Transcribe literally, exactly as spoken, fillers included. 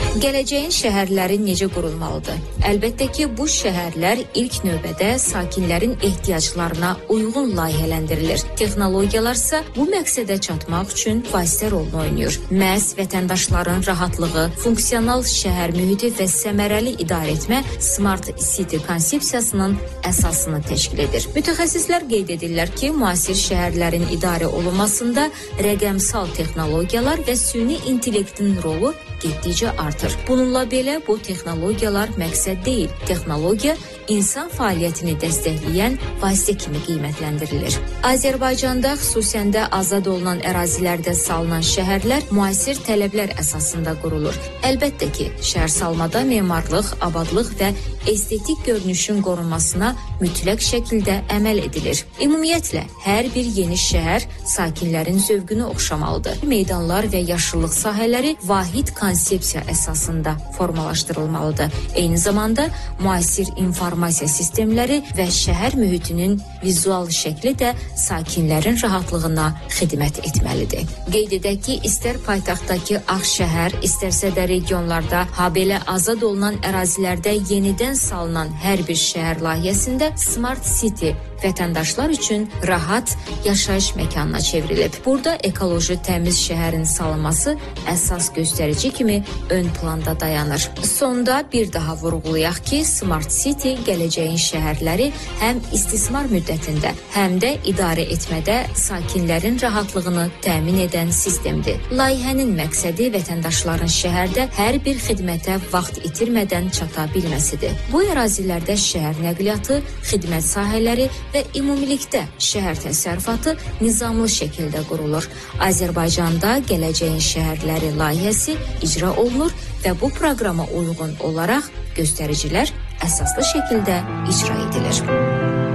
Gələcəyin şəhərləri necə qurulmalıdır? Əlbəttə ki, bu şəhərlər ilk növbədə sakinlərin ehtiyaclarına uyğun layihələndirilir. Texnologiyalar isə bu məqsədə çatmaq üçün vasitə rolunu oynayır. Məhz vətəndaşların rahatlığı, funksional şəhər mühiti və səmərəli idarə etmə Smart City konsepsiyasının əsasını təşkil edir. Mütəxəssislər qeyd edirlər ki, müasir şəhərlərin idarə olunmasında rəqəmsal texnologiyalar və süni intellektin rolu getdikcə artır. Bununla belə bu texnologiyalar məqsəd deyil. Texnologiya insan fəaliyyətini dəstəkləyən vasitə kimi qiymətləndirilir. Azərbaycanda xüsusən də azad olunan ərazilərdə salınan şəhərlər müasir tələblər əsasında qurulur. Əlbəttə ki, şəhər salmada memarlıq, abadlıq və estetik görünüşün qorunmasına mütləq şəkildə əməl edilir. Ümumiyyətlə, hər bir yeni şəhər sakinlərin zövqünü oxşamalıdır. Meydanlar və yaşıllıq sahələri vahid konsepsiya əsasında formalaşdırılmalıdır. Eyni zamanda müasir informasiya sistemləri və şəhər mühitinin vizual şəkli də sakinlərin rahatlığına xidmət etməlidir. Qeyd edək ki, istər paytaxtdakı Ağşəhər, istərsə də regionlarda, habelə azad olunan ərazilərdə yenidən salınan hər bir şəhər layihəsində Smart City vətəndaşlar üçün rahat yaşayış məkanına çevrilib. Burada ekoloji təmiz şəhərin salınması əsas göstərici kimi ön planda dayanır. Sonda bir daha vurğulayaq ki, Smart City gələcəyin şəhərləri həm istismar müddətində, həm də idarə etmədə sakinlərin rahatlığını təmin edən sistemdir. Layihənin məqsədi vətəndaşların şəhərdə hər bir xidmətə vaxt itirmədən çata bilməsidir. Bu ərazilərdə şəhər nəqliyyatı, xidmət sahələri və ümumilikdə şəhər təsərrüfatı nizamlı şəkildə qurulur. Azərbaycanda gələcəyin şəhərləri layihəsi icra olunur və bu proqrama uyğun olaraq göstəricilər əsaslı şəkildə icra edilir.